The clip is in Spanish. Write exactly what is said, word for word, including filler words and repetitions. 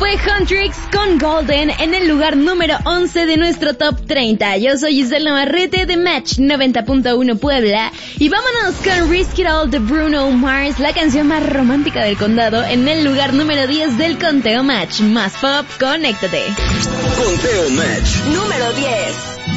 fue Huntrix con Golden en el lugar número once de nuestro top treinta. Yo soy Giselle Navarrete de Match noventa punto uno Puebla y vámonos con Risk It All de Bruno Mars, la canción más romántica del condado, en el lugar número diez del conteo Match. Más pop, conéctate. Conteo Match número diez.